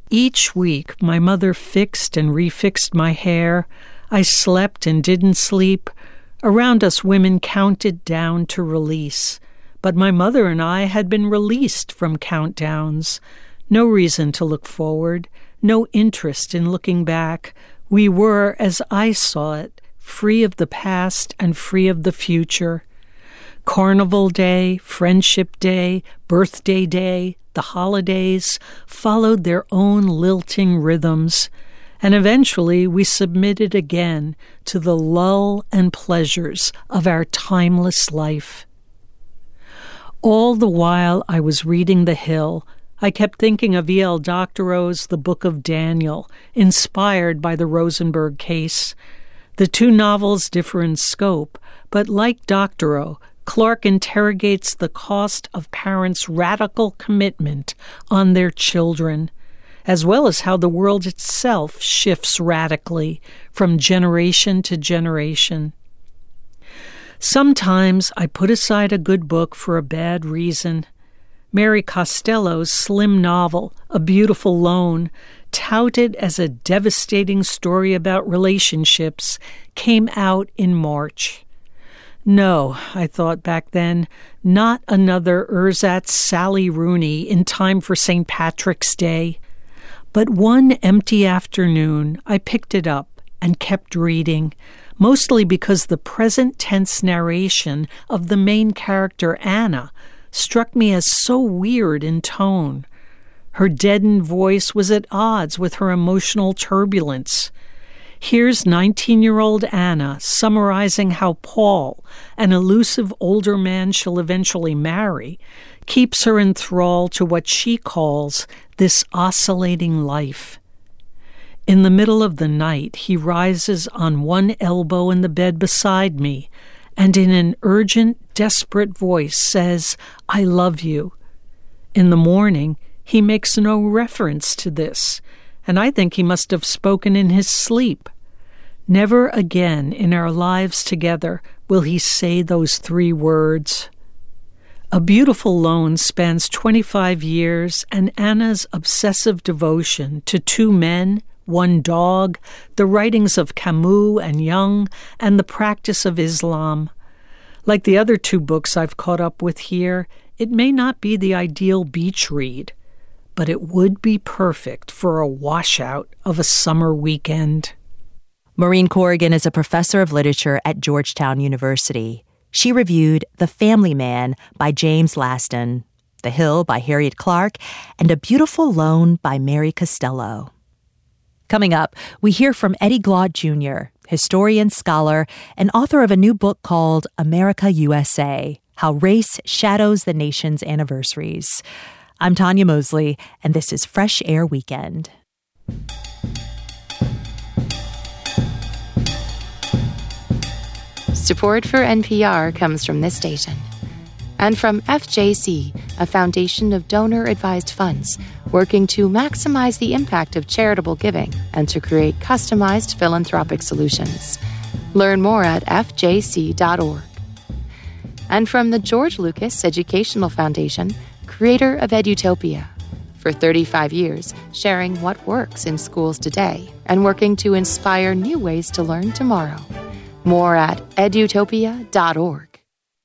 Each week, my mother fixed and refixed my hair. I slept and didn't sleep. Around us, women counted down to release. But my mother and I had been released from countdowns. No reason to look forward, no interest in looking back. We were, as I saw it, free of the past and free of the future. Carnival Day, Friendship Day, Birthday Day, the holidays followed their own lilting rhythms, and eventually we submitted again to the lull and pleasures of our timeless life. All the while I was reading The Hill, I kept thinking of E.L. Doctorow's The Book of Daniel, inspired by the Rosenberg case. The two novels differ in scope, but like Doctorow, Clark interrogates the cost of parents' radical commitment on their children, as well as how the world itself shifts radically from generation to generation. Sometimes I put aside a good book for a bad reason. Mary Costello's slim novel, A Beautiful Loan, touted as a devastating story about relationships, came out in March. No, I thought back then, not another ersatz Sally Rooney in time for St. Patrick's Day. But one empty afternoon, I picked it up and kept reading, mostly because the present tense narration of the main character, Anna, struck me as so weird in tone. Her deadened voice was at odds with her emotional turbulence. Here's 19-year-old Anna summarizing how Paul, an elusive older man she'll eventually marry, keeps her in thrall to what she calls this oscillating life. In the middle of the night, he rises on one elbow in the bed beside me and in an urgent, desperate voice says, "I love you." In the morning, he makes no reference to this, and I think he must have spoken in his sleep. Never again in our lives together will he say those 3 words. A Beautiful Loan spans 25 years, and Anna's obsessive devotion to 2 men, 1 dog, the writings of Camus and Jung, and the practice of Islam. Like the other 2 books I've caught up with here, it may not be the ideal beach read, but it would be perfect for a washout of a summer weekend. Maureen Corrigan is a professor of literature at Georgetown University. She reviewed The Family Man by James Laston, The Hill by Harriet Clark, and A Beautiful Loan by Mary Costello. Coming up, we hear from Eddie Glaude Jr., historian, scholar, and author of a new book called America USA, How Race Shadows the Nation's Anniversaries. I'm Tanya Mosley, and this is Fresh Air Weekend. Support for NPR comes from this station and from FJC, a foundation of donor-advised funds working to maximize the impact of charitable giving and to create customized philanthropic solutions. Learn more at fjc.org. And from the George Lucas Educational Foundation, creator of Edutopia. For 35 years, sharing what works in schools today and working to inspire new ways to learn tomorrow. More at edutopia.org.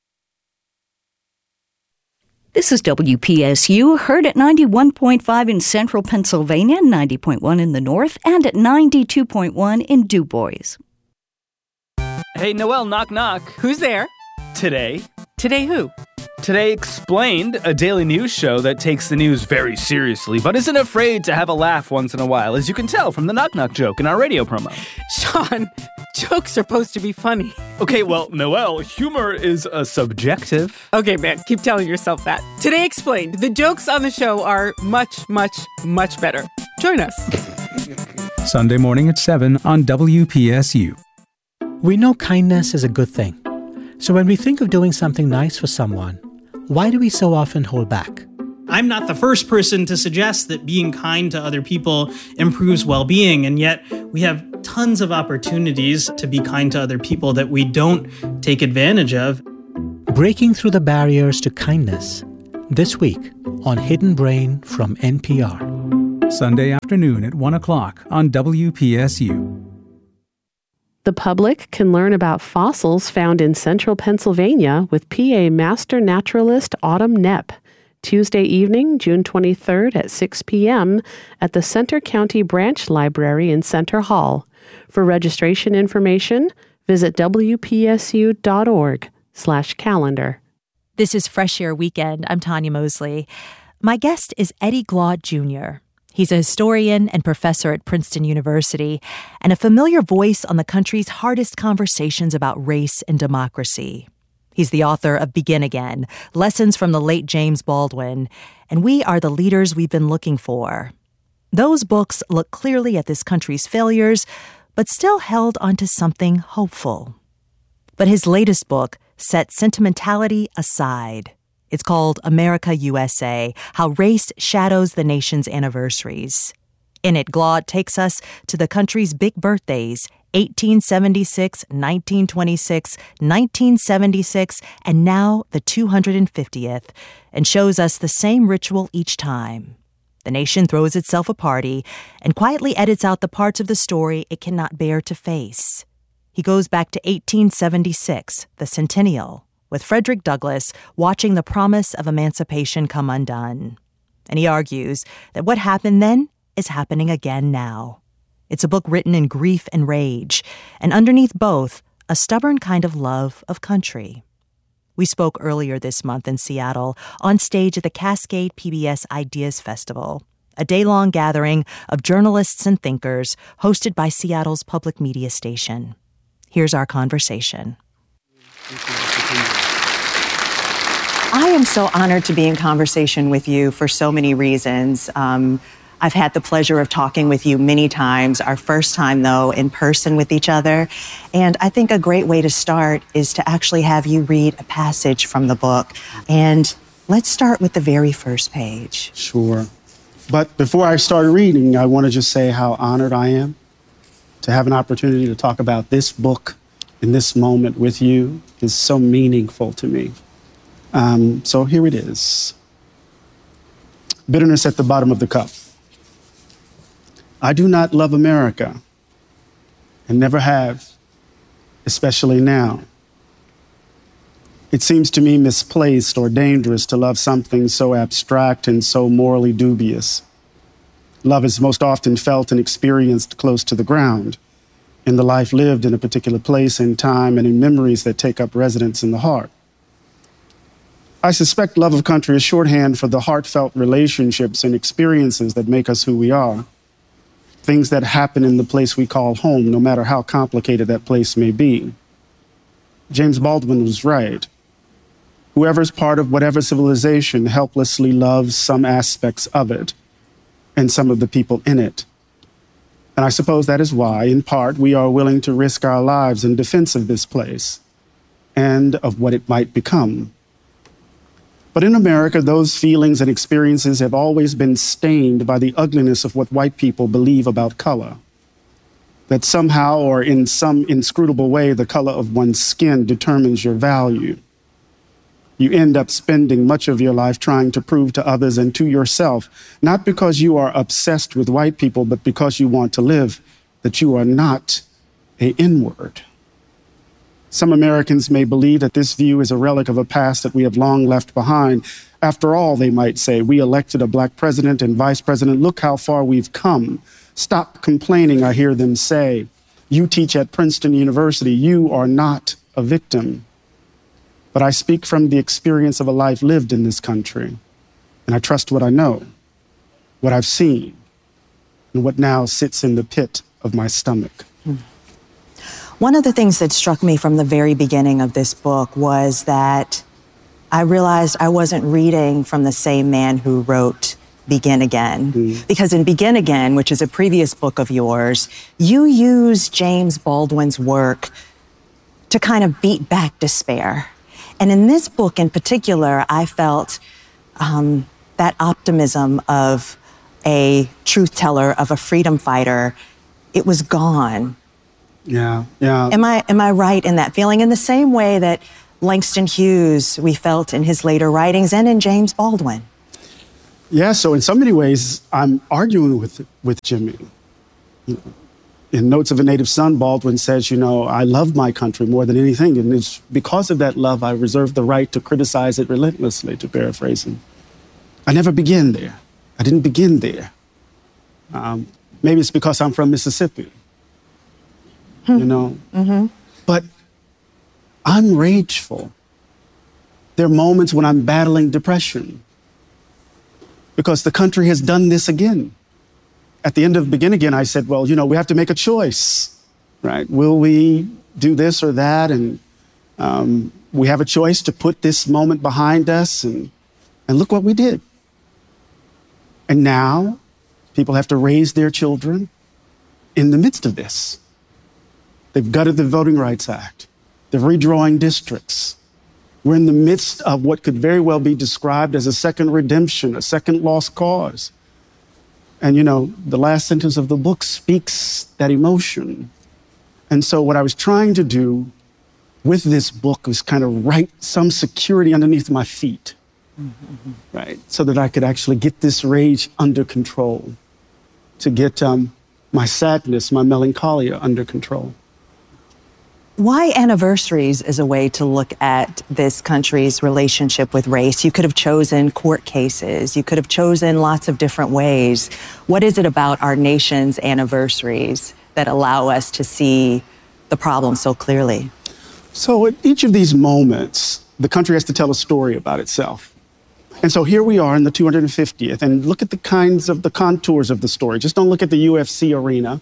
This is WPSU, heard at 91.5 in central Pennsylvania, 90.1 in the north, and at 92.1 in Du Bois. Hey, Noelle, knock, knock. Who's there? Today. Today who? Today Explained, a daily news show that takes the news very seriously, but isn't afraid to have a laugh once in a while, as you can tell from the knock-knock joke in our radio promo. Sean, jokes are supposed to be funny. Okay, well, Noelle, humor is subjective. Okay, man, keep telling yourself that. Today Explained, the jokes on the show are much, much, much better. Join us. Sunday morning at 7 on WPSU. We know kindness is a good thing. So when we think of doing something nice for someone, why do we so often hold back? I'm not the first person to suggest that being kind to other people improves well-being, and yet we have tons of opportunities to be kind to other people that we don't take advantage of. Breaking through the barriers to kindness, this week on Hidden Brain from NPR. Sunday afternoon at 1 o'clock on WPSU. The public can learn about fossils found in central Pennsylvania with PA Master Naturalist Autumn Knepp. Tuesday evening, June 23rd at 6 p.m. at the Center County Branch Library in Center Hall. For registration information, visit wpsu.org/calendar. This is Fresh Air Weekend. I'm Tanya Mosley. My guest is Eddie Glaude Jr. He's a historian and professor at Princeton University and a familiar voice on the country's hardest conversations about race and democracy. He's the author of Begin Again, Lessons from the Late James Baldwin, and We Are the Leaders We've Been Looking For. Those books look clearly at this country's failures, but still held onto something hopeful. But his latest book set sentimentality aside. It's called America USA, How Race Shadows the Nation's Anniversaries. In it, Glaude takes us to the country's big birthdays, 1876, 1926, 1976, and now the 250th, and shows us the same ritual each time. The nation throws itself a party and quietly edits out the parts of the story it cannot bear to face. He goes back to 1876, the centennial, with Frederick Douglass watching the promise of emancipation come undone. And he argues that what happened then is happening again now. It's a book written in grief and rage, and underneath both, a stubborn kind of love of country. We spoke earlier this month in Seattle on stage at the Cascade PBS Ideas Festival, a day-long gathering of journalists and thinkers hosted by Seattle's public media station. Here's our conversation. I am so honored to be in conversation with you for so many reasons. I've had the pleasure of talking with you many times, our first time, though, in person with each other. And I think a great way to start is to actually have you read a passage from the book. And let's start with the very first page. Sure. But before I start reading, I want to just say how honored I am to have an opportunity to talk about this book in this moment with you. Is so meaningful to me. So here it is. Bitterness at the bottom of the cup. I do not love America, and never have, especially now. It seems to me misplaced or dangerous to love something so abstract and so morally dubious. Love is most often felt and experienced close to the ground, in the life lived in a particular place and time, and in memories that take up residence in the heart. I suspect love of country is shorthand for the heartfelt relationships and experiences that make us who we are. Things that happen in the place we call home, no matter how complicated that place may be. James Baldwin was right. Whoever's part of whatever civilization helplessly loves some aspects of it and some of the people in it. And I suppose that is why, in part, we are willing to risk our lives in defense of this place and of what it might become. But in America, those feelings and experiences have always been stained by the ugliness of what white people believe about color. That somehow or in some inscrutable way, the color of one's skin determines your value. You end up spending much of your life trying to prove to others and to yourself, not because you are obsessed with white people, but because you want to live, that you are not an N-word. Some Americans may believe that this view is a relic of a past that we have long left behind. After all, they might say, we elected a black president and vice president. Look how far we've come. Stop complaining, I hear them say. You teach at Princeton University. You are not a victim. But I speak from the experience of a life lived in this country. And I trust what I know, what I've seen, and what now sits in the pit of my stomach. One of the things that struck me from the very beginning of this book was that I realized I wasn't reading from the same man who wrote Begin Again. Because in Begin Again, which is a previous book of yours, you use James Baldwin's work to kind of beat back despair. And in this book in particular, I felt that optimism of a truth teller, of a freedom fighter, it was gone. Yeah. Am I right in that feeling? In the same way that Langston Hughes we felt in his later writings and in James Baldwin? Yeah, so in so many ways, I'm arguing with Jimmy. You know, in Notes of a Native Son, Baldwin says, I love my country more than anything. And it's because of that love, I reserve the right to criticize it relentlessly, to paraphrase him. I never begin there. I didn't begin there. Maybe it's because I'm from Mississippi, Mm-hmm. But I'm rageful. There are moments when I'm battling depression because the country has done this again. At the end of Begin Again, I said, well, we have to make a choice, right? Will we do this or that? And we have a choice to put this moment behind us, and look what we did. And now people have to raise their children in the midst of this. They've gutted the Voting Rights Act. They're redrawing districts. We're in the midst of what could very well be described as a second redemption, a second lost cause. And, the last sentence of the book speaks that emotion. And so what I was trying to do with this book was kind of write some security underneath my feet, right? So that I could actually get this rage under control, to get my sadness, my melancholia under control. Why anniversaries is a way to look at this country's relationship with race? You could have chosen court cases. You could have chosen lots of different ways. What is it about our nation's anniversaries that allow us to see the problem so clearly? So at each of these moments, the country has to tell a story about itself. And so here we are in the 250th, and look at the contours of the story. Just don't look at the UFC arena.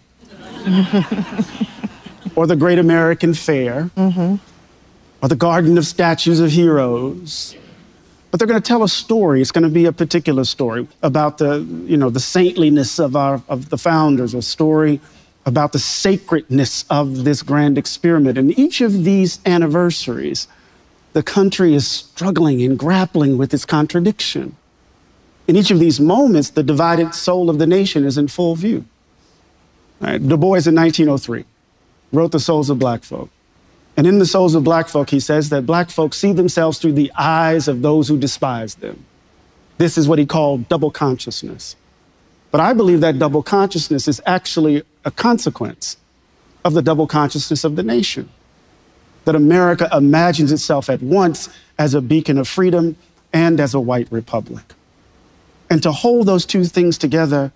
Or the Great American Fair, or the Garden of Statues of Heroes. But they're going to tell a story. It's going to be a particular story about the saintliness of the founders, a story about the sacredness of this grand experiment. And each of these anniversaries, the country is struggling and grappling with its contradiction. In each of these moments, the divided soul of the nation is in full view. Right? Du Bois in 1903 wrote The Souls of Black Folk. And in The Souls of Black Folk, he says that black folk see themselves through the eyes of those who despise them. This is what he called double consciousness. But I believe that double consciousness is actually a consequence of the double consciousness of the nation. That America imagines itself at once as a beacon of freedom and as a white republic. And to hold those two things together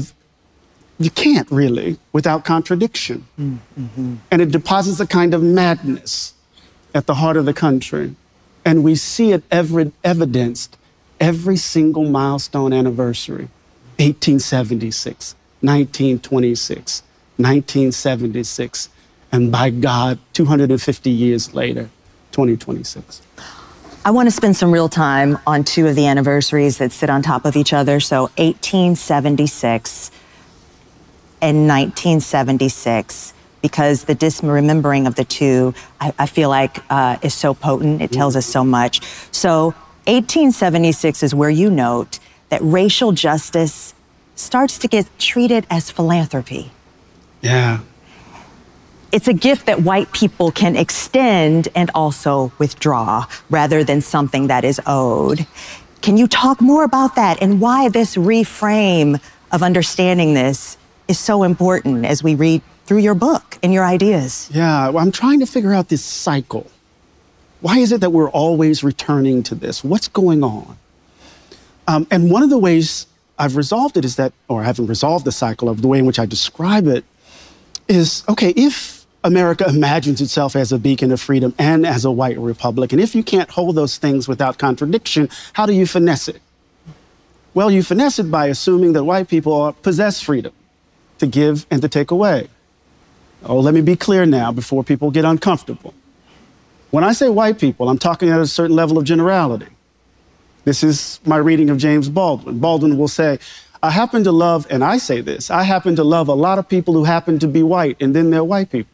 you can't really without contradiction. And it deposits a kind of madness at the heart of the country. And we see it evidenced every single milestone anniversary. 1876, 1926, 1976, and by God, 250 years later, 2026. I want to spend some real time on two of the anniversaries that sit on top of each other. So 1876 and 1976, because the disremembering of the two, I feel like is so potent. It tells us so much. So 1876 is where you note that racial justice starts to get treated as philanthropy. Yeah. It's a gift that white people can extend and also withdraw rather than something that is owed. Can you talk more about that and why this reframe of understanding this is so important as we read through your book and your ideas? Yeah, well, I'm trying to figure out this cycle. Why is it that we're always returning to this? What's going on? And one of the ways I've resolved it is that, or I haven't resolved the cycle of the way in which I describe it, is, okay, if America imagines itself as a beacon of freedom and as a white republic, and if you can't hold those things without contradiction, how do you finesse it? Well, you finesse it by assuming that white people possess freedom to give and to take away. Oh, let me be clear now before people get uncomfortable. When I say white people, I'm talking at a certain level of generality. This is my reading of James Baldwin. Baldwin will say, I happen to love, and I say this, I happen to love a lot of people who happen to be white, and then they're white people.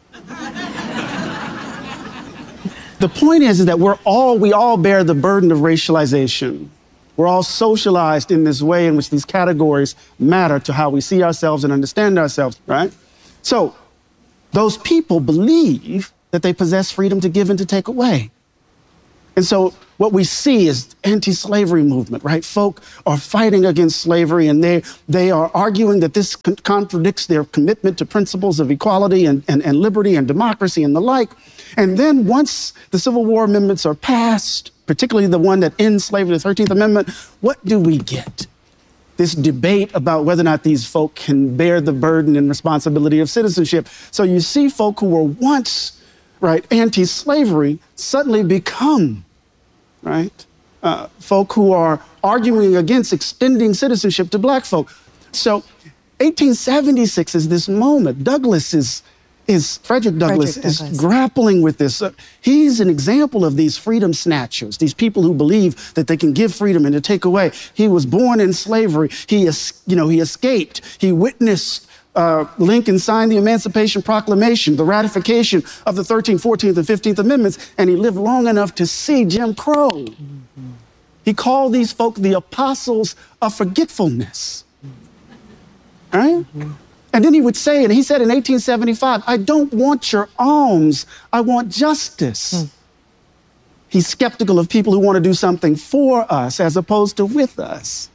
The point is that we all bear the burden of racialization. We're all socialized in this way in which these categories matter to how we see ourselves and understand ourselves, right? So those people believe that they possess freedom to give and to take away. And so what we see is anti-slavery movement, right? Folk are fighting against slavery, and they are arguing that this contradicts their commitment to principles of equality and liberty and democracy and the like. And then once the Civil War amendments are passed, particularly the one that ends slavery, the 13th Amendment, what do we get? This debate about whether or not these folk can bear the burden and responsibility of citizenship. So you see folk who were once, right, anti-slavery suddenly become, right, folk who are arguing against extending citizenship to black folk. So 1876 is this moment. Frederick Douglass is grappling with this. He's an example of these freedom snatchers, these people who believe that they can give freedom and to take away. He was born in slavery. He escaped. He witnessed Lincoln sign the Emancipation Proclamation, the ratification of the 13th, 14th, and 15th Amendments, and he lived long enough to see Jim Crow. Mm-hmm. He called these folk the apostles of forgetfulness. Right? Mm-hmm. And then he would say, and he said in 1875, I don't want your alms, I want justice. He's skeptical of people who want to do something for us as opposed to with us.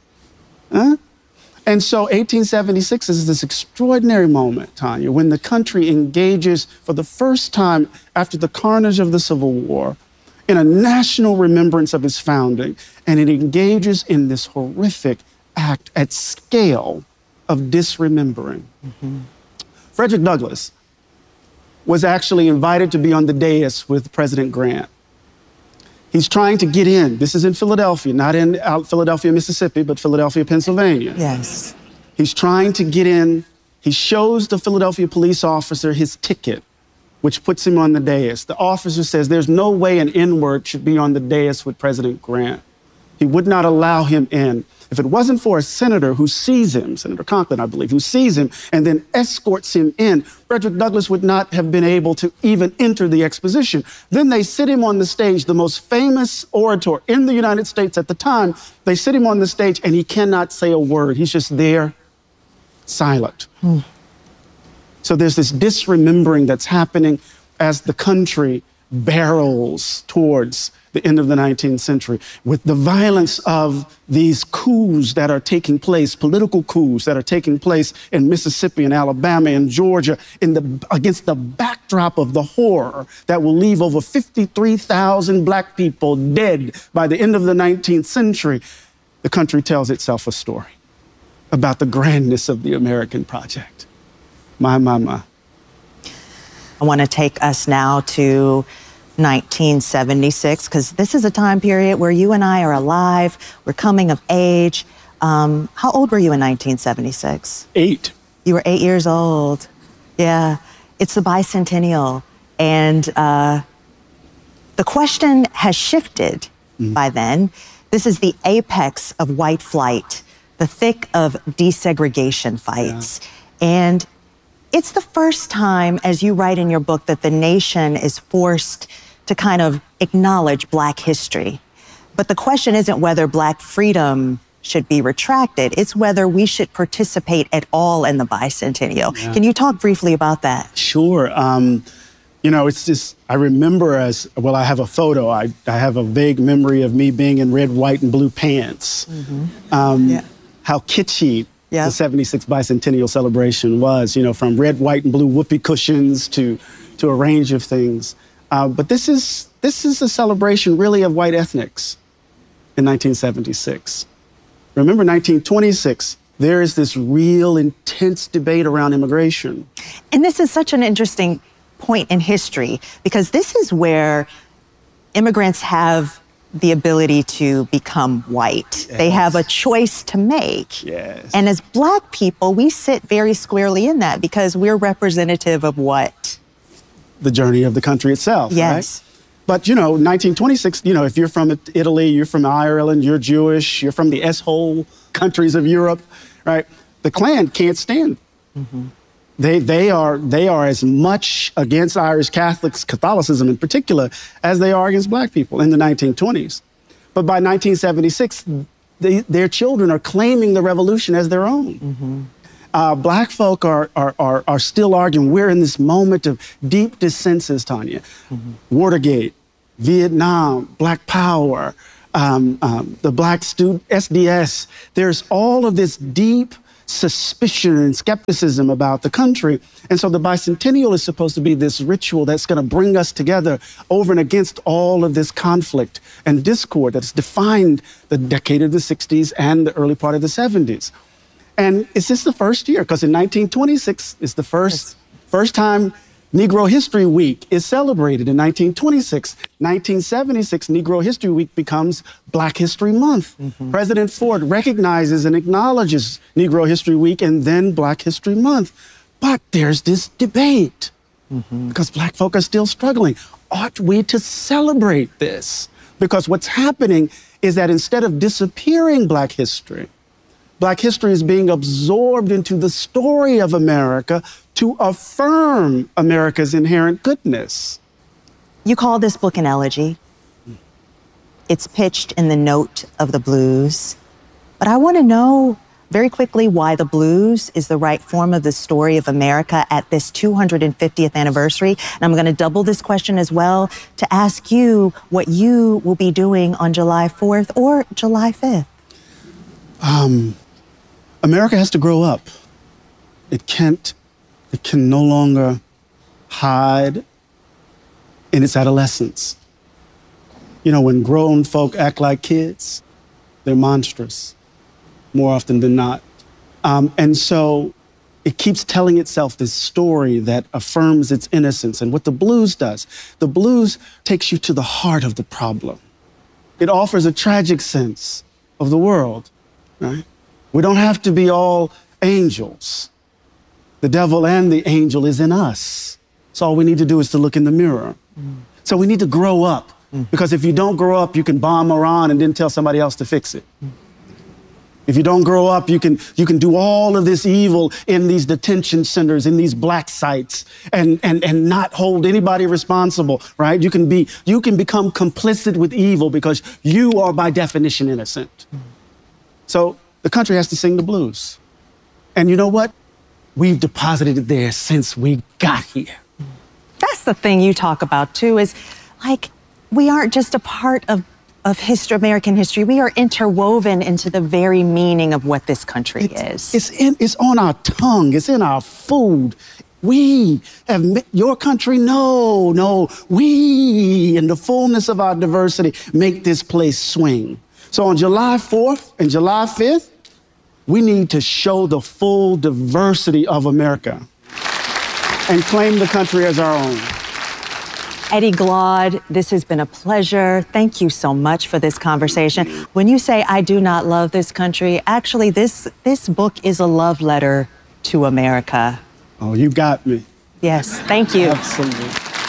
And so 1876 is this extraordinary moment, Tanya, when the country engages for the first time after the carnage of the Civil War in a national remembrance of its founding, and it engages in this horrific act at scale of disremembering. Mm-hmm. Frederick Douglass was actually invited to be on the dais with President Grant. He's trying to get in. This is in Philadelphia, not in Philadelphia, Mississippi, but Philadelphia, Pennsylvania. Yes. He's trying to get in. He shows the Philadelphia police officer his ticket, which puts him on the dais. The officer says there's no way an N-word should be on the dais with President Grant. He would not allow him in. If it wasn't for a senator who sees him, Senator Conklin, I believe, who sees him and then escorts him in, Frederick Douglass would not have been able to even enter the exposition. Then they sit him on the stage, the most famous orator in the United States at the time. They sit him on the stage and he cannot say a word. He's just there, silent. So there's this disremembering that's happening as the country barrels towards the end of the 19th century, with the violence of these coups that are taking place, political coups that are taking place in Mississippi and Alabama and Georgia, against the backdrop of the horror that will leave over 53,000 black people dead by the end of the 19th century. The country tells itself a story about the grandness of the American project. My. I want to take us now to 1976, because this is a time period where you and I are alive. We're coming of age. How old were you in 1976? 8. You were 8 years old. Yeah. It's the bicentennial. And the question has shifted by then. This is the apex of white flight, the thick of desegregation fights. Yeah. And it's the first time, as you write in your book, that the nation is forced to kind of acknowledge Black history. But the question isn't whether Black freedom should be retracted. It's whether we should participate at all in the bicentennial. Yeah. Can you talk briefly about that? Sure. It's just, I remember I have a photo. I have a vague memory of me being in red, white, and blue pants. Mm-hmm. How kitschy the 76th bicentennial celebration was, from red, white, and blue whoopee cushions to a range of things. But this is a celebration really of white ethnics in 1976. Remember 1926, there is this real intense debate around immigration. And this is such an interesting point in history, because this is where immigrants have the ability to become white. Yes. They have a choice to make. Yes. And as Black people, we sit very squarely in that because we're representative of what? The journey of the country itself, yes. Right? But, 1926, if you're from Italy, you're from Ireland, you're Jewish, you're from the S-hole countries of Europe, right? The Klan can't stand. Mm-hmm. They are as much against Irish Catholicism in particular, as they are against Black people in the 1920s. But by 1976, their children are claiming the revolution as their own. Mm-hmm. Black folk are still arguing. We're in this moment of deep dissensus, Tanya. Mm-hmm. Watergate, Vietnam, Black Power, the Black student, SDS. There's all of this deep suspicion and skepticism about the country. And so the bicentennial is supposed to be this ritual that's going to bring us together over and against all of this conflict and discord that's defined the decade of the 60s and the early part of the 70s. And it's just the first year, because in 1926 is the first time Negro History Week is celebrated. In 1926, 1976, Negro History Week becomes Black History Month. President Ford recognizes and acknowledges Negro History Week and then Black History Month. But there's this debate, because Black folk are still struggling. Ought we to celebrate this? Because what's happening is that instead of disappearing Black history is being absorbed into the story of America to affirm America's inherent goodness. You call this book an elegy. It's pitched in the note of the blues. But I want to know very quickly why the blues is the right form of the story of America at this 250th anniversary. And I'm going to double this question as well to ask you what you will be doing on July 4th or July 5th. America has to grow up. It can no longer hide in its adolescence. You know, when grown folk act like kids, they're monstrous, more often than not. And so it keeps telling itself this story that affirms its innocence. And what the blues does, the blues takes you to the heart of the problem. It offers a tragic sense of the world, right? We don't have to be all angels. The devil and the angel is in us. So all we need to do is to look in the mirror. So we need to grow up, because if you don't grow up, you can bomb Iran and then tell somebody else to fix it. If you don't grow up, you can do all of this evil in these detention centers, in these black sites, and not hold anybody responsible, right? You can become complicit with evil because you are by definition innocent. So the country has to sing the blues. And you know what? We've deposited it there since we got here. That's the thing you talk about, too, is like we aren't just a part of history, American history. We are interwoven into the very meaning of what this country is. It's on our tongue. It's in our food. We have your country. No. We, in the fullness of our diversity, make this place swing. So on July 4th and July 5th, we need to show the full diversity of America and claim the country as our own. Eddie Glaude, this has been a pleasure. Thank you so much for this conversation. When you say I do not love this country, actually this book is a love letter to America. Oh, you got me. Yes, thank you. Absolutely.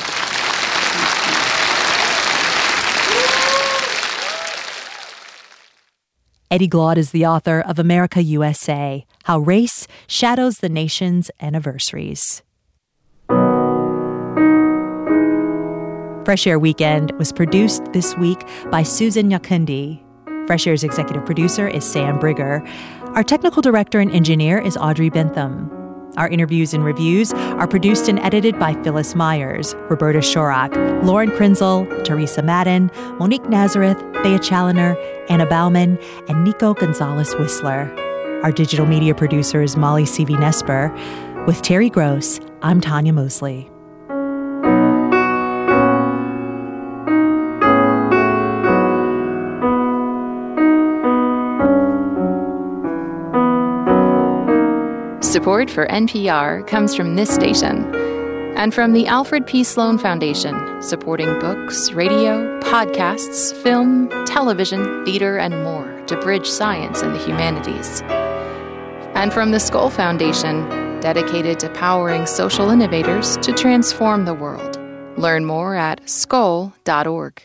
Eddie Glaude is the author of America USA, How Race Shadows the Nation's Anniversaries. Fresh Air Weekend was produced this week by Susan Nyakundi. Fresh Air's executive producer is Sam Brigger. Our technical director and engineer is Audrey Bentham. Our interviews and reviews are produced and edited by Phyllis Myers, Roberta Shorak, Lauren Krenzel, Teresa Madden, Monique Nazareth, Thea Challoner, Anna Bauman, and Nico Gonzalez-Whistler. Our digital media producer is Molly C.V. Nesper. With Terry Gross, I'm Tanya Mosley. Support for NPR comes from this station and from the Alfred P. Sloan Foundation, supporting books, radio, podcasts, film, television, theater, and more to bridge science and the humanities. And from the Skoll Foundation, dedicated to powering social innovators to transform the world. Learn more at skoll.org.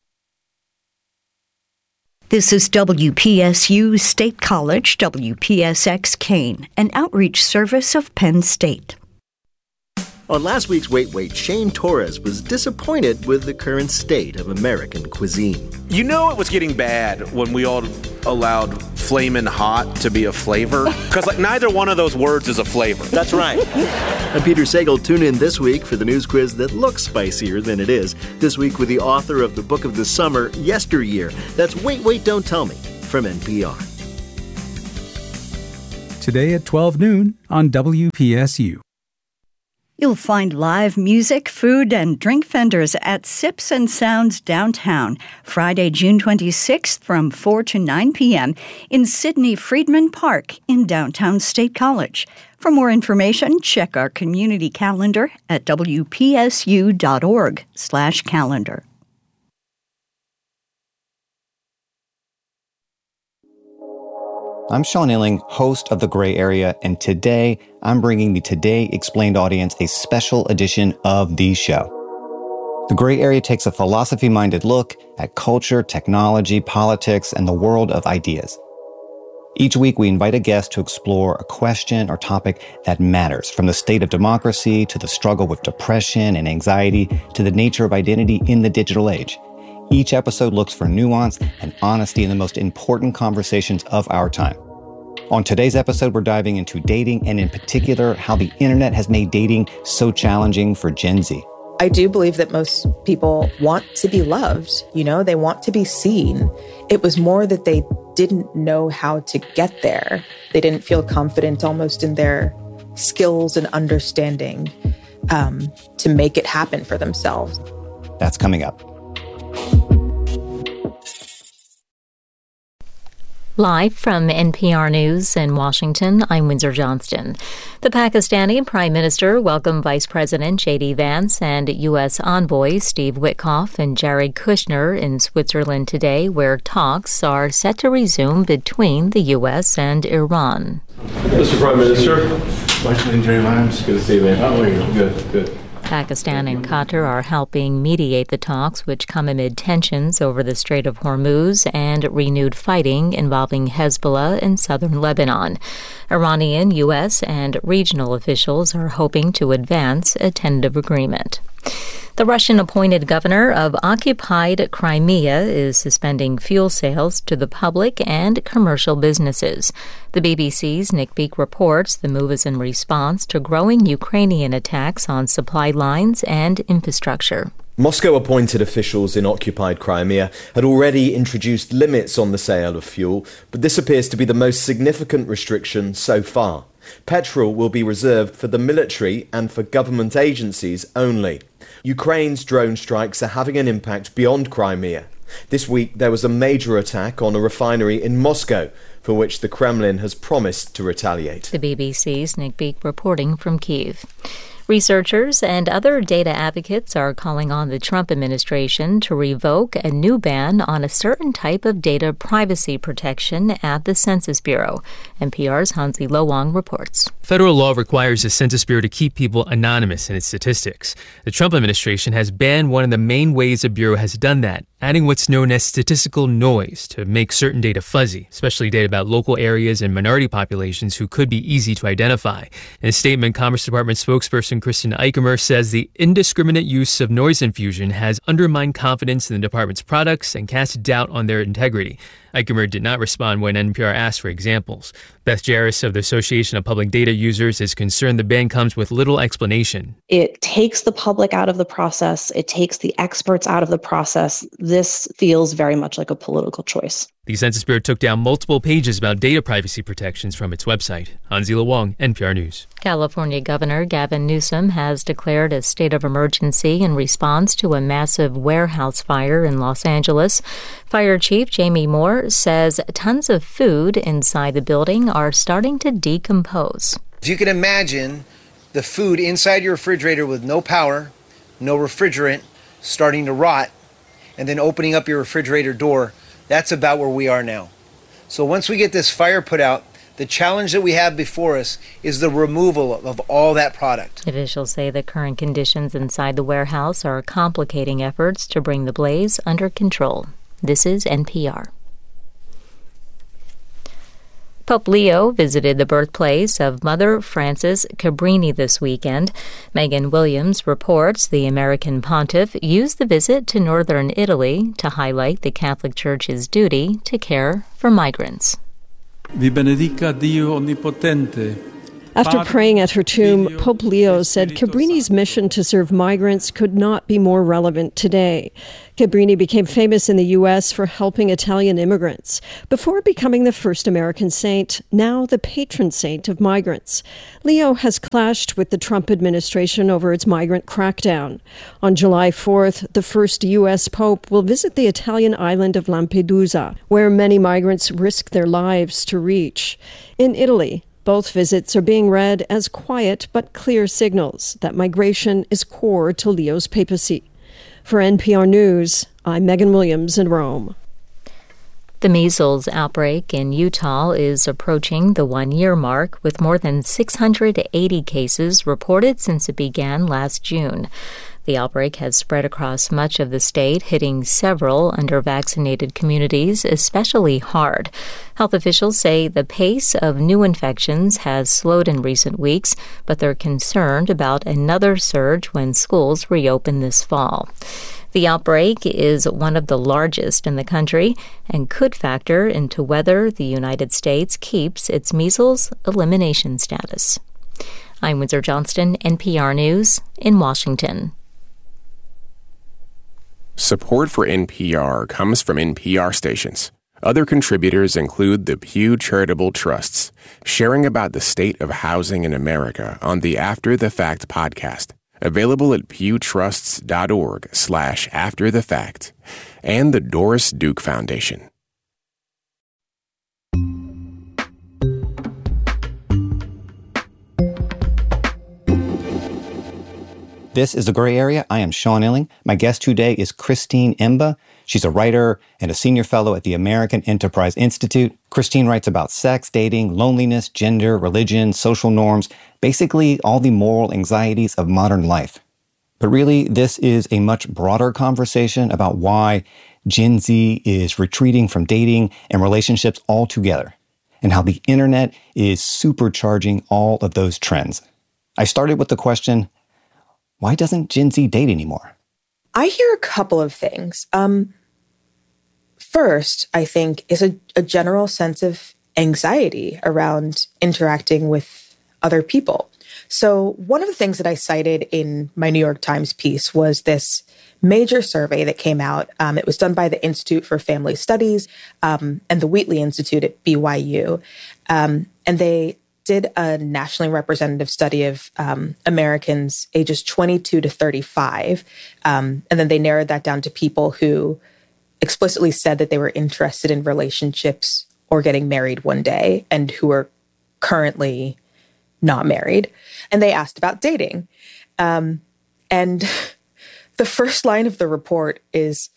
This is WPSU State College, WPSX Kane, an outreach service of Penn State. On last week's Wait, Shane Torres was disappointed with the current state of American cuisine. You know it was getting bad when we all allowed flamin' hot to be a flavor? Because neither one of those words is a flavor. That's right. I'm Peter Sagal. Tune in this week for the news quiz that looks spicier than it is. This week with the author of the book of the summer, Yesteryear. That's Wait, Wait, Don't Tell Me from NPR. Today at 12 noon on WPSU. You'll find live music, food, and drink vendors at Sips and Sounds downtown, Friday, June 26th from 4 to 9 p.m. in Sidney Friedman Park in downtown State College. For more information, check our community calendar at wpsu.org/calendar. I'm Sean Illing, host of The Gray Area, and today I'm bringing the Today Explained audience a special edition of the show. The Gray Area takes a philosophy-minded look at culture, technology, politics, and the world of ideas. Each week we invite a guest to explore a question or topic that matters, from the state of democracy to the struggle with depression and anxiety to the nature of identity in the digital age. Each episode looks for nuance and honesty in the most important conversations of our time. On today's episode, we're diving into dating and in particular, how the internet has made dating so challenging for Gen Z. I do believe that most people want to be loved. They want to be seen. It was more that they didn't know how to get there. They didn't feel confident almost in their skills and understanding to make it happen for themselves. That's coming up. Live from NPR News in Washington, I'm Windsor Johnston. The Pakistani Prime Minister welcomed Vice President J.D. Vance and U.S. envoy Steve Witkoff and Jared Kushner in Switzerland today, where talks are set to resume between the U.S. and Iran. Mr. Prime Minister. Vice President J.D. Vance. Good to see you, man. How are you? Good. Pakistan and Qatar are helping mediate the talks, which come amid tensions over the Strait of Hormuz and renewed fighting involving Hezbollah in southern Lebanon. Iranian, U.S., and regional officials are hoping to advance a tentative agreement. The Russian-appointed governor of occupied Crimea is suspending fuel sales to the public and commercial businesses. The BBC's Nick Beek reports the move is in response to growing Ukrainian attacks on supply lines and infrastructure. Moscow-appointed officials in occupied Crimea had already introduced limits on the sale of fuel, but this appears to be the most significant restriction so far. Petrol will be reserved for the military and for government agencies only. Ukraine's drone strikes are having an impact beyond Crimea. This week there was a major attack on a refinery in Moscow, for which the Kremlin has promised to retaliate. The BBC's Nick Beek reporting from Kyiv. Researchers and other data advocates are calling on the Trump administration to revoke a new ban on a certain type of data privacy protection at the Census Bureau. NPR's Hansi Lo-Wang reports. Federal law requires the Census Bureau to keep people anonymous in its statistics. The Trump administration has banned one of the main ways the Bureau has done that, adding what's known as statistical noise to make certain data fuzzy, especially data about local areas and minority populations who could be easy to identify. In a statement, Commerce Department spokesperson Kristen Eichemer says the indiscriminate use of noise infusion has undermined confidence in the department's products and cast doubt on their integrity. Eichemer did not respond when NPR asked for examples. Beth Jarris of the Association of Public Data Users is concerned the ban comes with little explanation. It takes the public out of the process. It takes the experts out of the process. This feels very much like a political choice. The Census Bureau took down multiple pages about data privacy protections from its website. Hansi Lo-Wang, NPR News. California Governor Gavin Newsom has declared a state of emergency in response to a massive warehouse fire in Los Angeles. Fire Chief Jamie Moore says tons of food inside the building are starting to decompose. If you can imagine the food inside your refrigerator with no power, no refrigerant, starting to rot, and then opening up your refrigerator door, that's about where we are now. So once we get this fire put out, the challenge that we have before us is the removal of all that product. Officials say the current conditions inside the warehouse are complicating efforts to bring the blaze under control. This is NPR. Pope Leo visited the birthplace of Mother Frances Cabrini this weekend. Megan Williams reports the American pontiff used the visit to northern Italy to highlight the Catholic Church's duty to care for migrants. Vi benedica Dio Onnipotente, After praying at her tomb, Pope Leo said Cabrini mission to serve migrants could not be more relevant today. Cabrini became famous in the U.S. for helping Italian immigrants, before becoming the first American saint, now the patron saint of migrants. Leo has clashed with the Trump administration over its migrant crackdown. On July 4th, the first U.S. Pope will visit the Italian island of Lampedusa, where many migrants risk their lives to reach. In Italy, both visits are being read as quiet but clear signals that migration is core to Leo's papacy. For NPR News, I'm Megan Williams in Rome. The measles outbreak in Utah is approaching the one-year mark, with more than 680 cases reported since it began last June. The outbreak has spread across much of the state, hitting several under-vaccinated communities especially hard. Health officials say the pace of new infections has slowed in recent weeks, but they're concerned about another surge when schools reopen this fall. The outbreak is one of the largest in the country and could factor into whether the United States keeps its measles elimination status. I'm Windsor Johnston, NPR News in Washington. Support for NPR comes from NPR stations. Other contributors include the Pew Charitable Trusts, sharing about the state of housing in America on the After the Fact podcast, available at pewtrusts.org/afterthefact, and the Doris Duke Foundation. This is The Gray Area. I am Sean Illing. My guest today is Christine Imba. She's a writer and a senior fellow at the American Enterprise Institute. Christine writes about sex, dating, loneliness, gender, religion, social norms, basically all the moral anxieties of modern life. But really, this is a much broader conversation about why Gen Z is retreating from dating and relationships altogether, and how the internet is supercharging all of those trends. I started with the question, why doesn't Gen Z date anymore? I hear a couple of things. First, I think, is a general sense of anxiety around interacting with other people. So one of the things that I cited in my New York Times piece was this major survey that came out. It was done by the Institute for Family Studies and the Wheatley Institute at BYU. And they did a nationally representative study of Americans ages 22 to 35. And then they narrowed that down to people who explicitly said that they were interested in relationships or getting married one day and who are currently not married. And they asked about dating. And the first line of the report is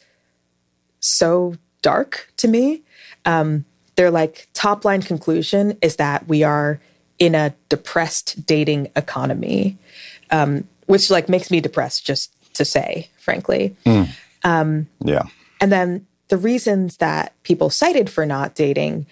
so dark to me. Their top line conclusion is that we are in a depressed dating economy, which makes me depressed just to say, frankly. Yeah. And then the reasons that people cited for not dating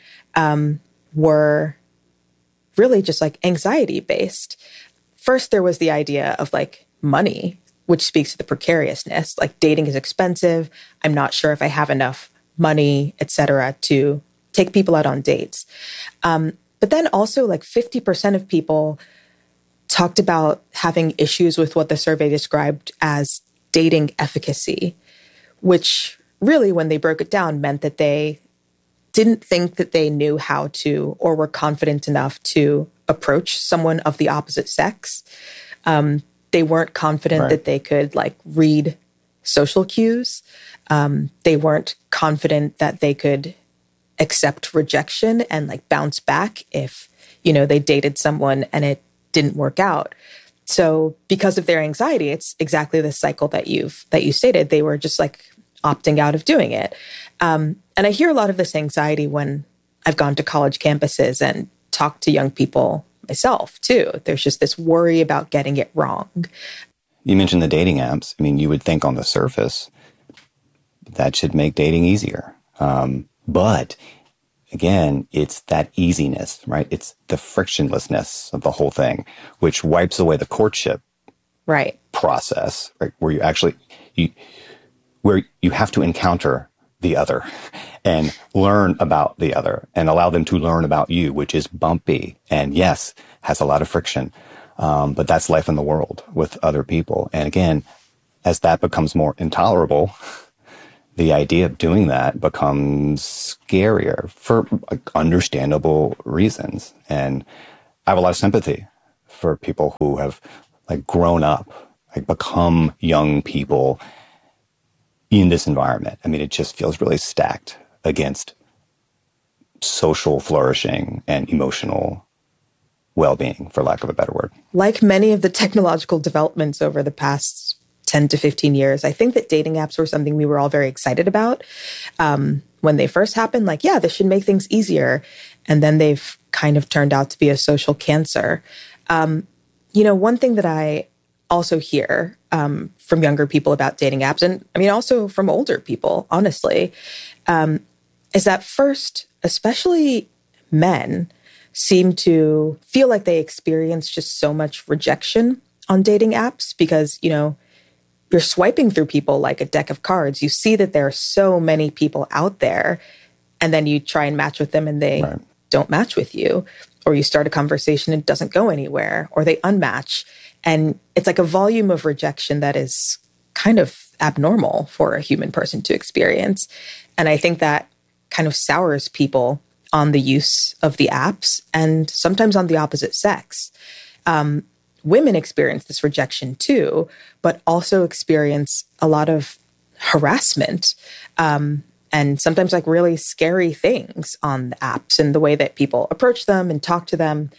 were really just anxiety based. First, there was the idea of money, which speaks to the precariousness. Dating is expensive. I'm not sure if I have enough money, et cetera, to take people out on dates. But then also 50% of people talked about having issues with what the survey described as dating efficacy, which really, when they broke it down, meant that they didn't think that they knew how to or were confident enough to approach someone of the opposite sex. They weren't confident that they could read social cues. They weren't confident that they could accept rejection and bounce back if, they dated someone and it didn't work out. So because of their anxiety, it's exactly the cycle that you stated. They were just opting out of doing it. And I hear a lot of this anxiety when I've gone to college campuses and talked to young people myself too. There's just this worry about getting it wrong. You mentioned the dating apps. I mean, you would think on the surface that should make dating easier. But again, it's that easiness, right? It's the frictionlessness of the whole thing, which wipes away the courtship process, right? Where you actually, where you have to encounter the other and learn about the other and allow them to learn about you, which is bumpy and yes, has a lot of friction. But that's life in the world with other people. And again, as that becomes more intolerable, the idea of doing that becomes scarier for understandable reasons. And I have a lot of sympathy for people who have grown up, become young people in this environment. I mean, it just feels really stacked against social flourishing and emotional well-being, for lack of a better word. Like many of the technological developments over the past 10 to 15 years, I think that dating apps were something we were all very excited about. When they first happened, this should make things easier. And then they've kind of turned out to be a social cancer. One thing that I also hear from younger people about dating apps, and I mean also from older people, honestly, is that first, especially men, seem to feel like they experience just so much rejection on dating apps because, you're swiping through people like a deck of cards. You see that there are so many people out there, and then you try and match with them and they don't match with you, or you start a conversation and it doesn't go anywhere, or they unmatch. And it's like a volume of rejection that is kind of abnormal for a human person to experience. And I think that kind of sours people on the use of the apps and sometimes on the opposite sex. Women experience this rejection too, but also experience a lot of harassment and sometimes really scary things on the apps and the way that people approach them and talk to them.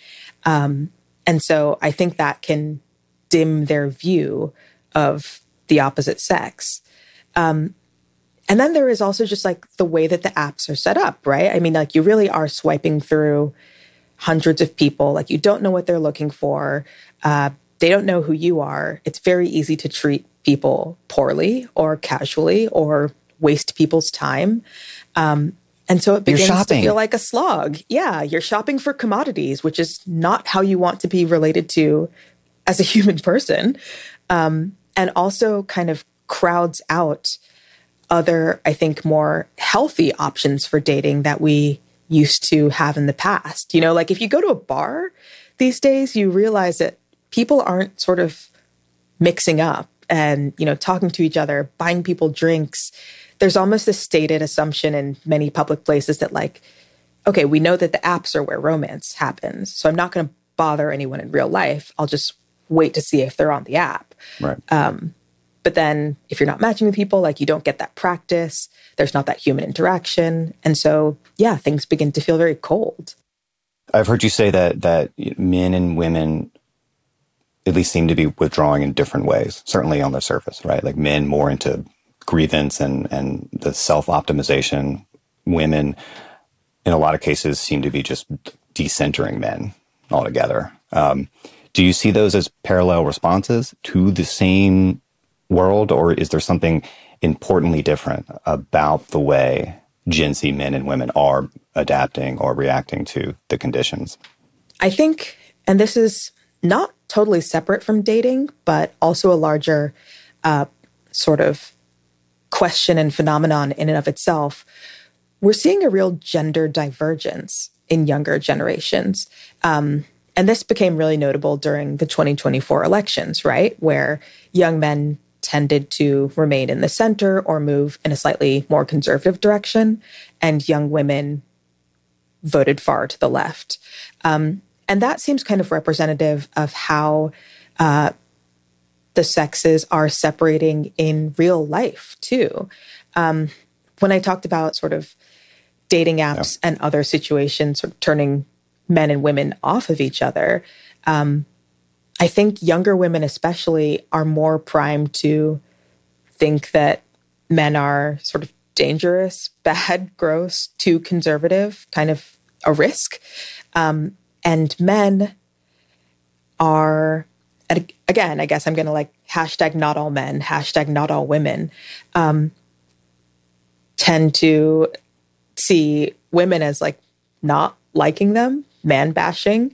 And so I think that can dim their view of the opposite sex. And then there is also just the way that the apps are set up, right? I mean, you really are swiping through hundreds of people. You don't know what they're looking for. They don't know who you are. It's very easy to treat people poorly or casually or waste people's time. And so it begins to feel like a slog. Yeah, you're shopping for commodities, which is not how you want to be related to as a human person. And also kind of crowds out other, I think, more healthy options for dating that we used to have in the past. If you go to a bar these days, you realize that people aren't sort of mixing up and, talking to each other, buying people drinks. There's almost a stated assumption in many public places that okay, we know that the apps are where romance happens, so I'm not going to bother anyone in real life. I'll just wait to see if they're on the app. Right. But then if you're not matching with people, you don't get that practice. There's not that human interaction. And so, yeah, things begin to feel very cold. I've heard you say that men and women at least seem to be withdrawing in different ways, certainly on the surface, right? Men more into grievance and the self-optimization. Women, in a lot of cases, seem to be just decentering men altogether. Do you see those as parallel responses to the same world, or is there something importantly different about the way Gen Z men and women are adapting or reacting to the conditions? I think, and this is not totally separate from dating, but also a larger sort of question and phenomenon in and of itself, we're seeing a real gender divergence in younger generations. And this became really notable during the 2024 elections, right? Where young men tended to remain in the center or move in a slightly more conservative direction, and young women voted far to the left. And that seems kind of representative of how the sexes are separating in real life, too. When I talked about sort of dating apps and other situations sort of turning men and women off of each other, I think younger women especially are more primed to think that men are sort of dangerous, bad, gross, too conservative, kind of a risk. And men are, and again, I guess I'm going to hashtag not all men, hashtag not all women, tend to see women as not liking them, man bashing,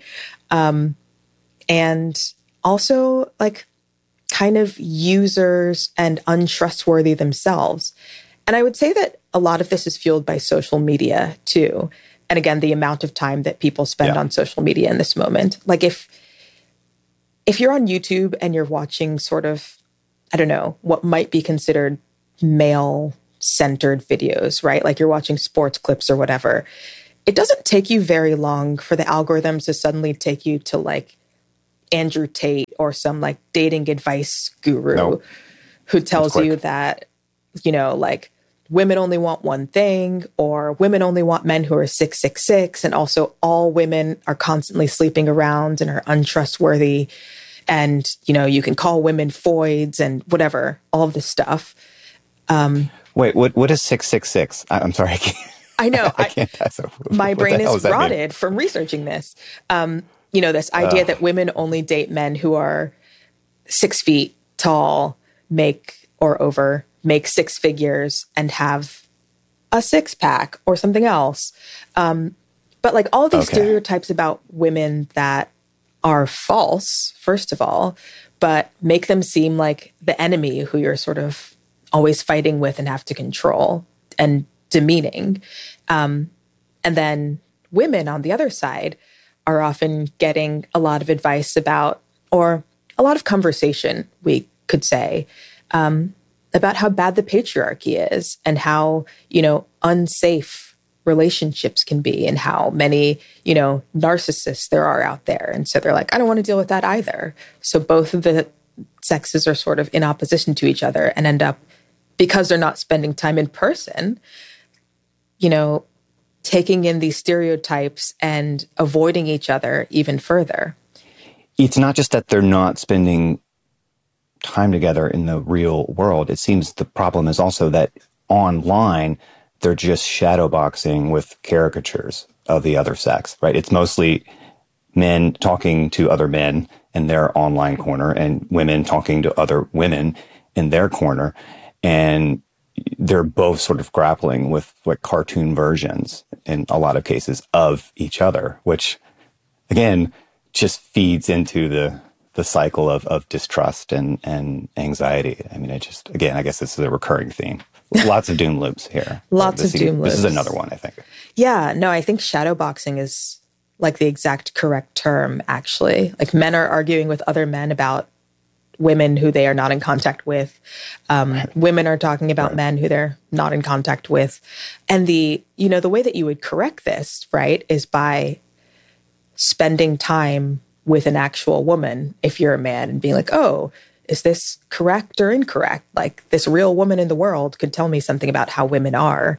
and also kind of users and untrustworthy themselves. And I would say that a lot of this is fueled by social media too. And again, the amount of time that people spend on social media in this moment. Like if you're on YouTube and you're watching sort of, I don't know, what might be considered male-centered videos, right? Like you're watching sports clips or whatever. It doesn't take you very long for the algorithms to suddenly take you to like Andrew Tate or some like dating advice guru who tells you that, you know, like women only want one thing, or women only want men who are 6'6", and also all women are constantly sleeping around and are untrustworthy. And, you know, you can call women foids and whatever, all of this stuff. Wait, what is 6'6"? I'm sorry. I know. I can't pass over. My brain is rotted from researching this. You know, this idea that women only date men who are 6 feet tall, make 6 figures, and have a 6-pack or something else. But like all these stereotypes about women that are false, first of all, but make them seem like the enemy who you're sort of always fighting with and have to control and demeaning. And then women on the other side are often getting a lot of advice about, or a lot of conversation, we could say, about how bad the patriarchy is and how, you know, unsafe relationships can be and how many, you know, narcissists there are out there. And so they're like, I don't want to deal with that either. So both of the sexes are sort of in opposition to each other and end up, because they're not spending time in person, you know, taking in these stereotypes and avoiding each other even further. It's not just that they're not spending time together in the real world. It seems the problem is also that online, they're just shadowboxing with caricatures of the other sex, right? It's mostly men talking to other men in their online corner and women talking to other women in their corner. And they're both sort of grappling with like cartoon versions in a lot of cases of each other, which again, just feeds into the cycle of distrust and anxiety. I mean, I guess this is a recurring theme. Lots of doom loops here. Lots of doom loops. This is another one, I think. Yeah, no, I think shadowboxing is like the exact correct term, actually. Like men are arguing with other men about women who they are not in contact with. Women are talking about men who they're not in contact with. And the way that you would correct this, right, is by spending time with an actual woman if you're a man and being like, oh, is this correct or incorrect? Like this real woman in the world could tell me something about how women are.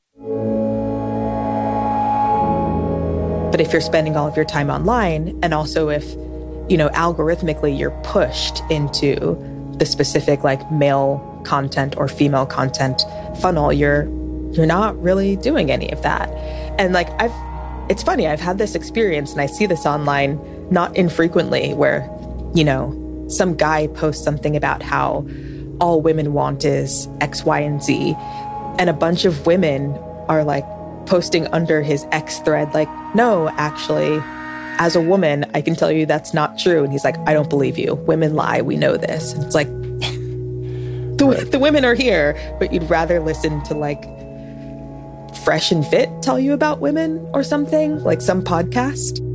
But if you're spending all of your time online, and also if, you know, algorithmically you're pushed into the specific like male content or female content funnel, you're not really doing any of that. And like it's funny, I've had this experience and I see this online not infrequently where, you know, some guy posts something about how all women want is X, Y, and Z. And a bunch of women are like posting under his X thread, like, no, actually, as a woman, I can tell you that's not true. And he's like, I don't believe you. Women lie. We know this. And it's like, the women are here, but you'd rather listen to like Fresh and Fit tell you about women or something, like some podcast.